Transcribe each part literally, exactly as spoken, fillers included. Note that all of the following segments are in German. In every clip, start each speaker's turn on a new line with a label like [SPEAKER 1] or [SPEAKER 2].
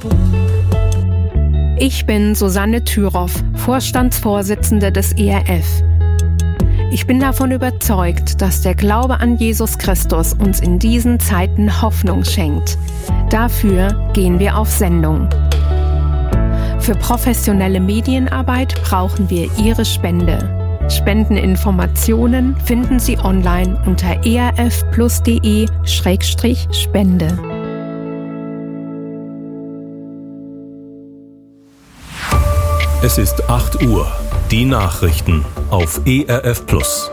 [SPEAKER 1] Ich bin Susanne Thüroff, Vorstandsvorsitzende des E R F. Ich bin davon überzeugt, dass der Glaube an Jesus Christus uns in diesen Zeiten Hoffnung schenkt. Dafür gehen wir auf Sendung. Für professionelle Medienarbeit brauchen wir Ihre Spende. Spendeninformationen finden Sie online unter erfplus.de Schrägstrich Spende.
[SPEAKER 2] Es ist acht Uhr. Die Nachrichten auf E R F Plus.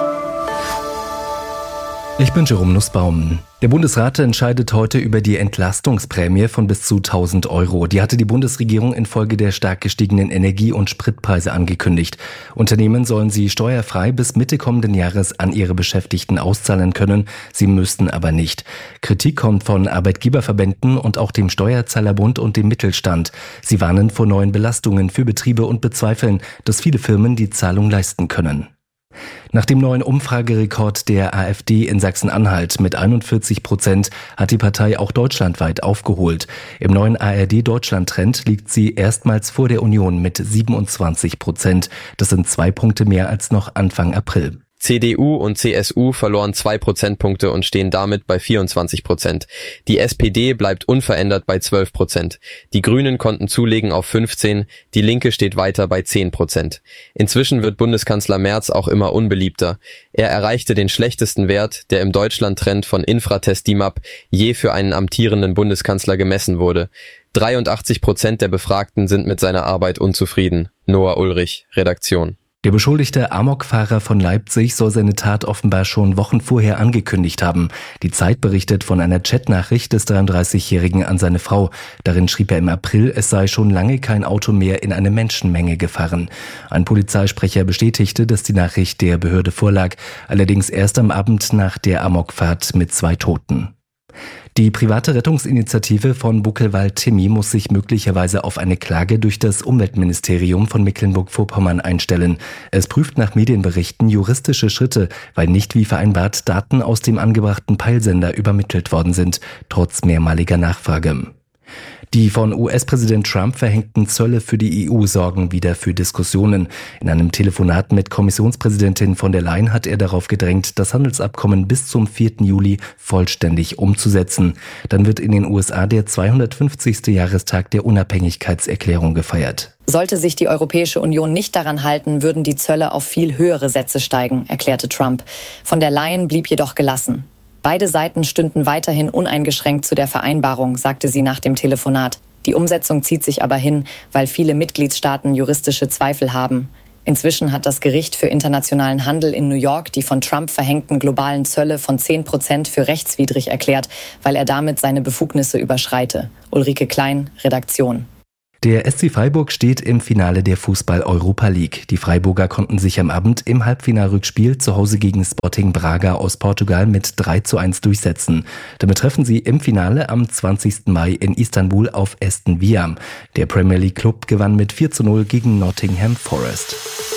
[SPEAKER 3] Ich bin Jerome Nussbaum. Der Bundesrat entscheidet heute über die Entlastungsprämie von bis zu tausend Euro. Die hatte die Bundesregierung infolge der stark gestiegenen Energie- und Spritpreise angekündigt. Unternehmen sollen sie steuerfrei bis Mitte kommenden Jahres an ihre Beschäftigten auszahlen können. Sie müssten aber nicht. Kritik kommt von Arbeitgeberverbänden und auch dem Steuerzahlerbund und dem Mittelstand. Sie warnen vor neuen Belastungen für Betriebe und bezweifeln, dass viele Firmen die Zahlung leisten können. Nach dem neuen Umfragerekord der AfD in Sachsen-Anhalt mit einundvierzig Prozent hat die Partei auch deutschlandweit aufgeholt. Im neuen A R D-Deutschland-Trend liegt sie erstmals vor der Union mit siebenundzwanzig Prozent. Das sind zwei Punkte mehr als noch Anfang April.
[SPEAKER 4] C D U und C S U verloren zwei Prozentpunkte und stehen damit bei vierundzwanzig Prozent. Die S P D bleibt unverändert bei zwölf Prozent. Die Grünen konnten zulegen auf fünfzehn, die Linke steht weiter bei zehn Prozent. Inzwischen wird Bundeskanzler Merz auch immer unbeliebter. Er erreichte den schlechtesten Wert, der im Deutschland-Trend von Infratest D I M A P je für einen amtierenden Bundeskanzler gemessen wurde. dreiundachtzig Prozent der Befragten sind mit seiner Arbeit unzufrieden. Noah Ulrich, Redaktion.
[SPEAKER 3] Der beschuldigte Amokfahrer von Leipzig soll seine Tat offenbar schon Wochen vorher angekündigt haben. Die Zeit berichtet von einer Chatnachricht des dreiunddreißigjährigen an seine Frau. Darin schrieb er im April, es sei schon lange kein Auto mehr in eine Menschenmenge gefahren. Ein Polizeisprecher bestätigte, dass die Nachricht der Behörde vorlag, allerdings erst am Abend nach der Amokfahrt mit zwei Toten. Die private Rettungsinitiative von Buckelwald-Timmy muss sich möglicherweise auf eine Klage durch das Umweltministerium von Mecklenburg-Vorpommern einstellen. Es prüft nach Medienberichten juristische Schritte, weil nicht wie vereinbart Daten aus dem angebrachten Peilsender übermittelt worden sind, trotz mehrmaliger Nachfrage. Die von U S-Präsident Trump verhängten Zölle für die E U sorgen wieder für Diskussionen. In einem Telefonat mit Kommissionspräsidentin von der Leyen hat er darauf gedrängt, das Handelsabkommen bis zum vierten Juli vollständig umzusetzen. Dann wird in den U S A der zweihundertfünfzigste Jahrestag der Unabhängigkeitserklärung gefeiert.
[SPEAKER 5] Sollte sich die Europäische Union nicht daran halten, würden die Zölle auf viel höhere Sätze steigen, erklärte Trump. Von der Leyen blieb jedoch gelassen. Beide Seiten stünden weiterhin uneingeschränkt zu der Vereinbarung, sagte sie nach dem Telefonat. Die Umsetzung zieht sich aber hin, weil viele Mitgliedstaaten juristische Zweifel haben. Inzwischen hat das Gericht für internationalen Handel in New York die von Trump verhängten globalen Zölle von zehn Prozent für rechtswidrig erklärt, weil er damit seine Befugnisse überschreite. Ulrike Klein, Redaktion.
[SPEAKER 3] Der S C Freiburg steht im Finale der Fußball-Europa League. Die Freiburger konnten sich am Abend im Halbfinalrückspiel zu Hause gegen Sporting Braga aus Portugal mit drei zu eins durchsetzen. Damit treffen sie im Finale am zwanzigsten Mai in Istanbul auf Aston Villa. Der Premier League Club gewann mit vier zu null gegen Nottingham Forest.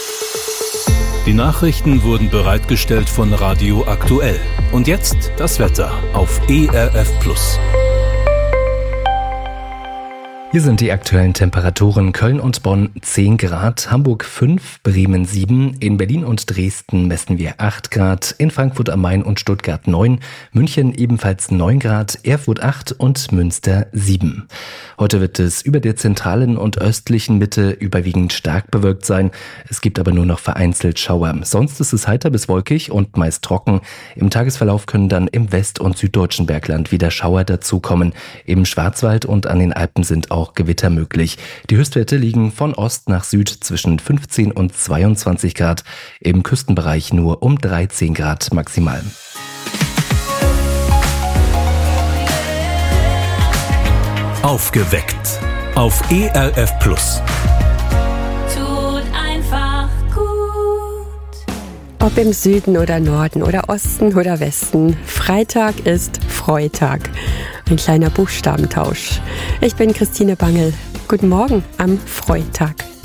[SPEAKER 2] Die Nachrichten wurden bereitgestellt von Radio Aktuell. Und jetzt das Wetter auf E R F Plus.
[SPEAKER 3] Hier sind die aktuellen Temperaturen. Köln und Bonn zehn Grad, Hamburg fünf, Bremen sieben, in Berlin und Dresden messen wir acht Grad, in Frankfurt am Main und Stuttgart neun, München ebenfalls neun Grad, Erfurt acht und Münster sieben. Heute wird es über der zentralen und östlichen Mitte überwiegend stark bewölkt sein. Es gibt aber nur noch vereinzelt Schauer. Sonst ist es heiter bis wolkig und meist trocken. Im Tagesverlauf können dann im west- und süddeutschen Bergland wieder Schauer dazukommen. Im Schwarzwald und an den Alpen sind auch Auch Gewitter möglich. Die Höchstwerte liegen von Ost nach Süd zwischen fünfzehn und zweiundzwanzig Grad, im Küstenbereich nur um dreizehn Grad maximal.
[SPEAKER 2] Aufgeweckt auf E R F Plus.
[SPEAKER 6] Tut einfach gut.
[SPEAKER 7] Ob im Süden oder Norden oder Osten oder Westen, Freitag ist Freitag. Ein kleiner Buchstabentausch. Ich bin Christine Bangel. Guten Morgen am Freitag.